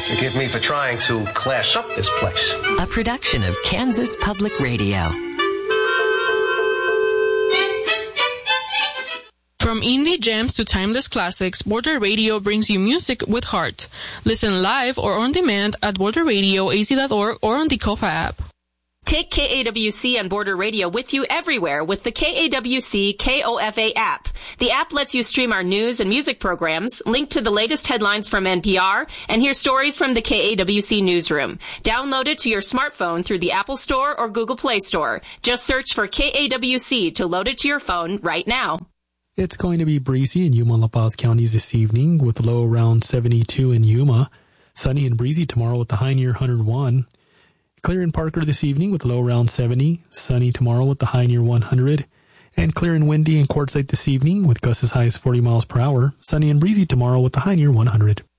Forgive me for trying to class up this place. A production of Kansas Public Radio. From indie gems to timeless classics, Border Radio brings you music with heart. Listen live or on demand at borderradioaz.org or on the KOFA app. Take KAWC and Border Radio with you everywhere with the KAWC KOFA app. The app lets you stream our news and music programs, link to the latest headlines from NPR, and hear stories from the KAWC newsroom. Download it to your smartphone through the Apple Store or Google Play Store. Just search for KAWC to load it to your phone right now. It's going to be breezy in Yuma and La Paz counties this evening with low around 72 in Yuma. Sunny and breezy tomorrow with the high near 101. Clear in Parker this evening with low around 70. Sunny tomorrow with the high near 100. And clear and windy in Quartzsite this evening with gusts as high as 40 miles per hour. Sunny and breezy tomorrow with the high near 100.